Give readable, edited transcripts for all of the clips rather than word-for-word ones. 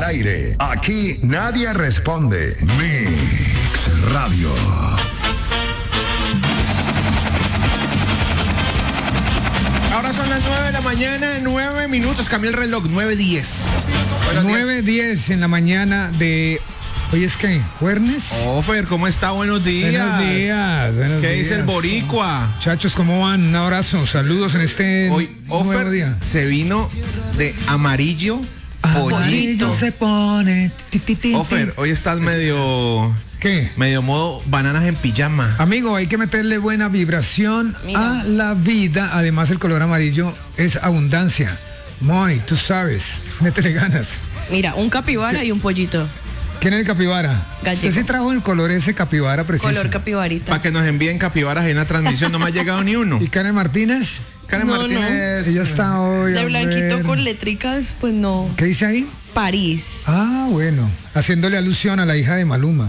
al aire. Aquí nadie responde. Mix Radio. Ahora son las 9 de la mañana, 9 minutos. Cambió el reloj, 9:10. 9:10 en la mañana de... ¿Hoy es qué? ¿Jueves? Ofer, ¿cómo está? Buenos días. Buenos días. ¿Qué dice el boricua? Muchachos, ¿cómo van? Un abrazo, saludos en este Hoy nuevo Ofer día. se vino de amarillo pollito. Se pone. Ofer, hoy estás medio... ¿Qué? Medio modo bananas en pijama. Amigo, hay que meterle buena vibración a la vida. Además, el color amarillo es abundancia. Money, tú sabes. Métele ganas. Mira, un capibara y un pollito. ¿Quién es el capibara? Gallego. Usted sí trajo el color ese capibara preciso. Color capibarita. Para que nos envíen capibaras en la transmisión, no me ha llegado ni uno. ¿Y Karen Martínez? Karen No, Martínez. Ella está hoy. De a blanquito ver. con letricas, pues no. ¿Qué dice ahí? París. Ah, bueno. Haciéndole alusión a la hija de Maluma.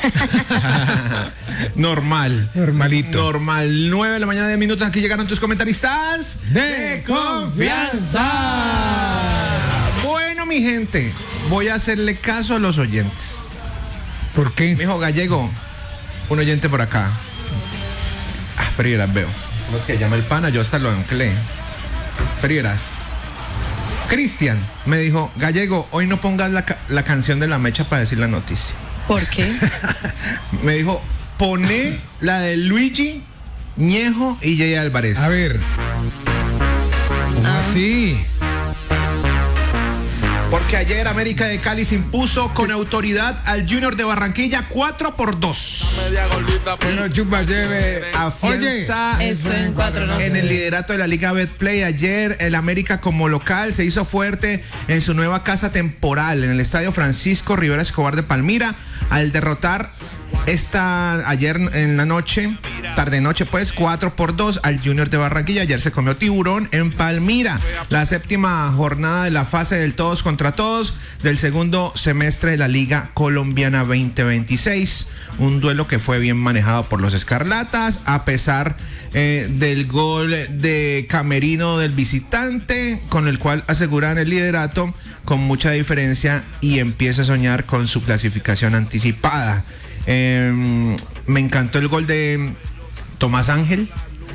Normal. Normalito. Normal. 9 de la mañana, 10 minutos. Aquí llegaron tus comentaristas de confianza. Bueno, mi gente, voy a hacerle caso a los oyentes. ¿Por qué? Mijo Gallego, un oyente por acá. Pero yo las veo. No es que llama el pana, yo hasta lo anclé. Pero verás. Cristian me dijo, Gallego, hoy no pongas la canción de La Mecha para decir la noticia. ¿Por qué? Me dijo, poné la de Luigi, Ñejo y Jay Álvarez. A ver. ¿Cómo así? Porque ayer América de Cali se impuso con autoridad al Junior de Barranquilla 4-2. Pero chupa lleve. Afianza Eso en 4 no en sé. el liderato de la Liga Betplay. Ayer el América como local se hizo fuerte en su nueva casa temporal en el Estadio Francisco Rivera Escobar de Palmira al derrotar ayer en la noche, tarde noche pues, 4-2 al Junior de Barranquilla. Ayer se comió tiburón en Palmira. La séptima jornada de la fase del todos contra todos del segundo semestre de la Liga Colombiana 2026. Un duelo que fue bien manejado por los Escarlatas, a pesar del gol de Camerino del visitante, con el cual aseguran el liderato con mucha diferencia y empieza a soñar con su clasificación anticipada. Me encantó el gol de Tomás Ángel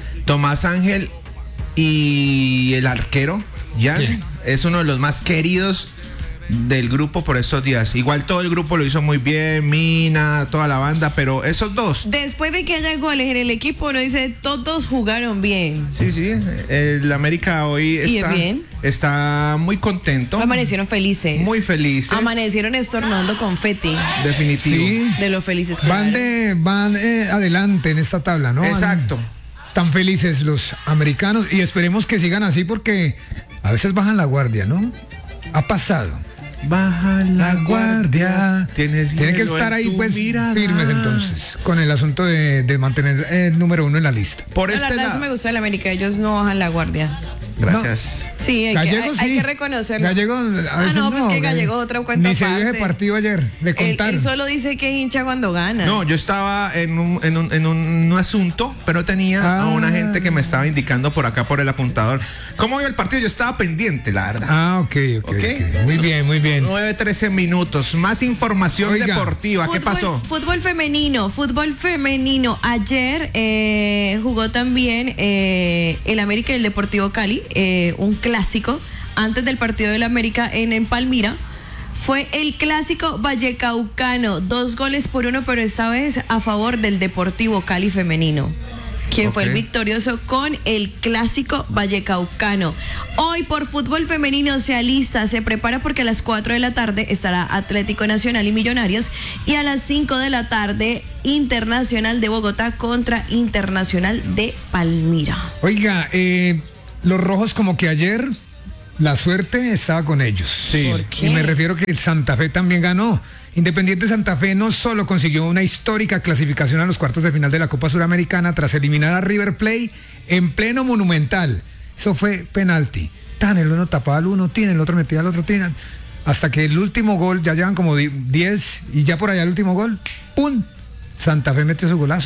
y el arquero Jan. ¿Qué? Es uno de los más queridos del grupo por estos días. Igual todo el grupo lo hizo muy bien, Mina, toda la banda, pero esos dos. Después de que haya goles en el equipo, uno dice, todos jugaron bien. Sí, el América hoy ¿Y es bien? está muy contento. Amanecieron felices. Muy felices. Amanecieron estornando confeti. Definitivo. Sí. De lo felices que Van eran. adelante en esta tabla, ¿no? Exacto. Están felices los americanos y esperemos que sigan así porque a veces bajan la guardia, ¿no? Ha pasado. Baja la guardia. Tienen que hielo estar en ahí tu pues mirada. firmes entonces con el asunto de mantener el número 1 en la lista. Por No, la este verdad lado. sí me gusta el América, ellos no bajan la guardia. Gracias. Sí, hay Gallego sí. que reconocerlo. Gallego a veces no, pues que Gallego otra cuenta Ni se vio aparte. ese partido ayer, le contaron. Él solo dice que es hincha cuando gana. No, yo estaba en un asunto, pero tenía a una gente que me estaba indicando por acá por el apuntador. ¿Cómo vio el partido? Yo estaba pendiente, la verdad. Ah, ok. Muy bien. 9:13 minutos. Más información Oiga. deportiva. ¿Qué pasó? Fútbol femenino. Ayer jugó también el América y el Deportivo Cali, un clásico antes del partido del América en Palmira. Fue el clásico vallecaucano, 2-1, pero esta vez a favor del Deportivo Cali femenino, quien fue el Ok. victorioso con el clásico vallecaucano. Hoy por fútbol femenino se alista, se prepara porque a las 4 de la tarde estará Atlético Nacional y Millonarios y a las 5 de la tarde Internacional de Bogotá contra Internacional de Palmira. Oiga, los rojos como que ayer la suerte estaba con ellos. Sí. ¿Por qué? Y me refiero que el Santa Fe también ganó. Independiente Santa Fe no solo consiguió una histórica clasificación a los cuartos de final de la Copa Suramericana tras eliminar a River Plate en pleno Monumental. Eso fue penalti. El uno tapaba al uno, el otro metía al otro, hasta que el último gol, ya llevan como 10 y ya por allá el último gol, ¡pum! Santa Fe metió su golazo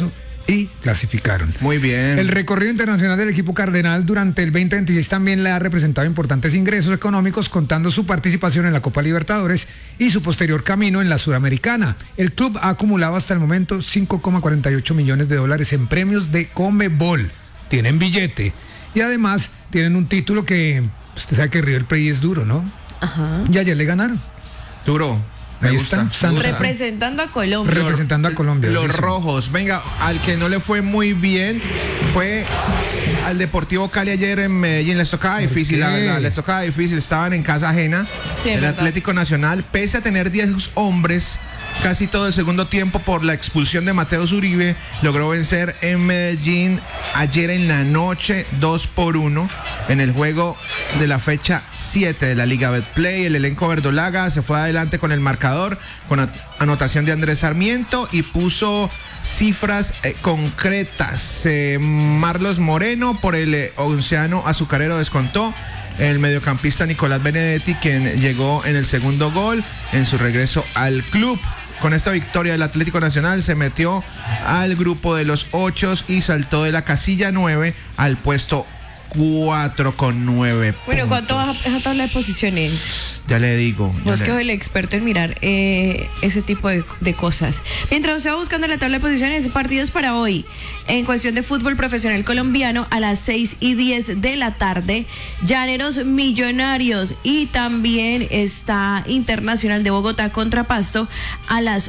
y clasificaron. Muy bien. El recorrido internacional del equipo cardenal durante el 2026 también le ha representado importantes ingresos económicos, contando su participación en la Copa Libertadores y su posterior camino en la Suramericana. El club ha acumulado hasta el momento 5,48 millones de dólares en premios de Conmebol. Tienen billete y además tienen un título que usted sabe que River Plate es duro, ¿no? Ajá. Y ayer le ganaron. Duro. Me Ahí gusta, está, me Sandra. gusta. Representando a Colombia. Representando a Colombia. Los durísimo. rojos. Venga, al que no le fue muy bien fue al Deportivo Cali ayer en Medellín. Les tocaba difícil, la qué? verdad. Les tocaba difícil. Estaban en casa ajena. Sí, es el verdad. Atlético Nacional, pese a tener 10 hombres, casi todo el segundo tiempo por la expulsión de Mateus Uribe, logró vencer en Medellín ayer en la noche 2-1 en el juego de la fecha 7 de la Liga Betplay. El elenco verdolaga se fue adelante con el marcador, con anotación de Andrés Sarmiento y puso cifras concretas. Marlos Moreno por el Onceano Azucarero descontó. El mediocampista Nicolás Benedetti, quien llegó en el segundo gol en su regreso al club. Con esta victoria, el Atlético Nacional se metió al grupo de los 8 y saltó de la casilla 9 al puesto 4 con 9 Bueno, ¿cuánto puntos. baja esa tabla de posiciones? Ya le digo. Vos que sos el experto en mirar ese tipo de cosas. Mientras usted va buscando la tabla de posiciones, partidos para hoy. En cuestión de fútbol profesional colombiano, a las 6:10 de la tarde, Llaneros Millonarios. Y también está Internacional de Bogotá contra Pasto a las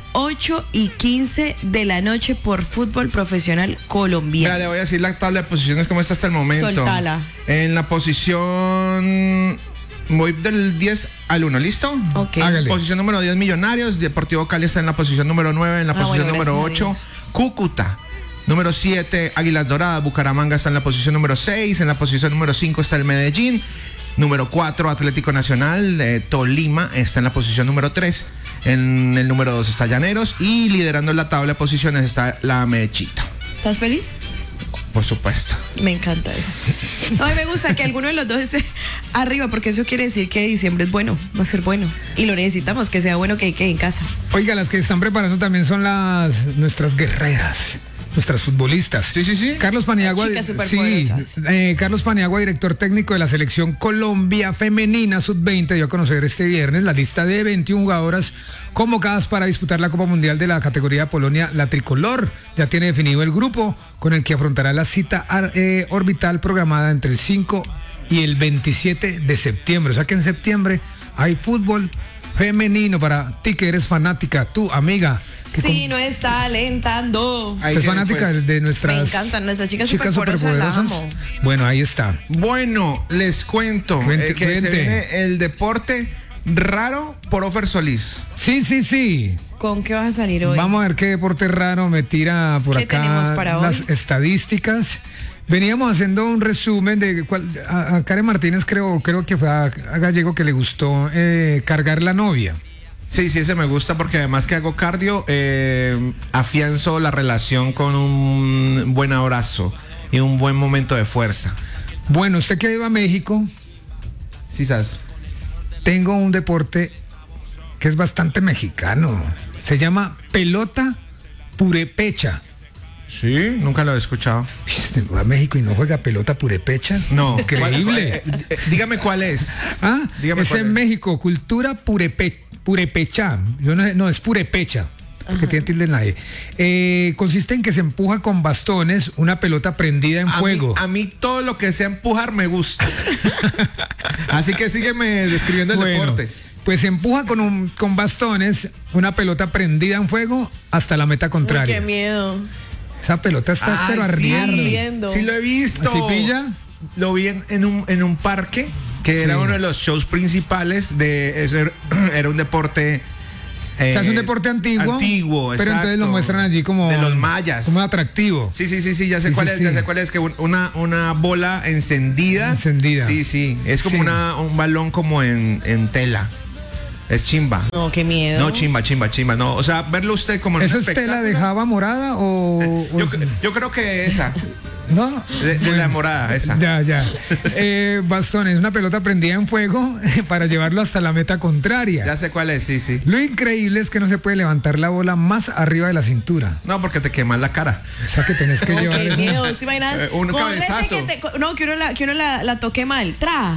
8:15 de la noche por fútbol profesional colombiano. Ya le voy a decir la tabla de posiciones como está hasta el momento. Soltala. En la posición... Voy del 10 al 1, ¿listo? Ok. Hágale. Posición número 10, Millonarios. Deportivo Cali está en la posición número 9. En la posición bueno, número gracias a 8, Dios. Cúcuta. Número 7, Águilas Doradas. Bucaramanga está en la posición número 6. En la posición número 5 está el Medellín. Número 4, Atlético Nacional. Tolima está en la posición número 3. En el número 2 está Llaneros. Y liderando la tabla de posiciones está la Mechita. ¿Estás feliz? Por supuesto. Me encanta eso. A mí me gusta que alguno de los dos esté arriba, porque eso quiere decir que diciembre es bueno, va a ser bueno. Y lo necesitamos, que sea bueno, que quede en casa. Oiga, las que están preparando también son nuestras guerreras, nuestras futbolistas. Sí, sí, sí. Carlos Paniagua, Chicas superpoderosas. Carlos Paniagua, director técnico de la selección Colombia Femenina Sub-20, dio a conocer este viernes la lista de 21 jugadoras convocadas para disputar la Copa Mundial de la categoría Polonia, la tricolor. Ya tiene definido el grupo con el que afrontará la cita orbital programada entre el 5 y el 27 de septiembre. O sea que en septiembre hay fútbol femenino para ti que eres fanática, tu amiga. Que Sí, no está alentando. Ahí ¿Usted es tiene, fanática pues. de nuestras Me encantan nuestras chicas superpoderosas, las amo. Bueno, ahí está. Bueno, les cuento Cuente, que se cuente. viene el deporte raro por Ofer Solís. Sí. ¿Con qué vas a salir hoy? Vamos a ver qué deporte raro me tira por ¿Qué acá tenemos para las hoy? estadísticas. Veníamos haciendo un resumen de a Karen Martínez creo que fue a Gallego que le gustó cargar la novia. Sí, ese me gusta porque además que hago cardio, afianzo la relación con un buen abrazo y un buen momento de fuerza. Bueno, usted que iba a México, Sí, ¿sabes? tengo un deporte que es bastante mexicano. Se llama pelota purepecha. Sí, nunca lo he escuchado. Usted va a México y no juega pelota purepecha. No. Increíble. Dígame cuál es. Ah, Dígame es cuál en México, cultura purepecha. Yo no es purepecha, porque tiene tilde en la E. Consiste en que se empuja con bastones una pelota prendida en fuego. A mí todo lo que sea empujar me gusta. Así que sígueme describiendo el Bueno, deporte. pues se empuja con bastones una pelota prendida en fuego hasta la meta Uy, contraria. qué miedo. Esa pelota está pero Ay, ardiendo. ardiendo. Sí, lo he visto. ¿Así pilla? Lo vi en un parque que era Sí. uno de los shows principales de eso. Era un deporte. O sea, es un deporte antiguo. Antiguo, pero entonces exacto. lo muestran allí como de los mayas. como atractivo. Sí, ya sé Sí, cuál sí, es, sí. ya sé cuál es, que una bola encendida. Encendida. Sí, es como Sí. un balón como en tela. Es chimba. No, qué miedo. No, chimba. No, o sea, verlo usted como en ¿Eso un usted la espectáculo. dejaba morada o Yo creo que esa. no? De la morada, esa. Ya. Bastones, una pelota prendida en fuego para llevarlo hasta la meta contraria. Ya sé cuál es, sí. Lo increíble es que no se puede levantar la bola más arriba de la cintura. No, porque te quemas la cara. O sea que tenés que No, llevar qué eso. miedo. ¿Se imaginan? Un Córrete cabezazo. que uno la toque mal. ¡Tra!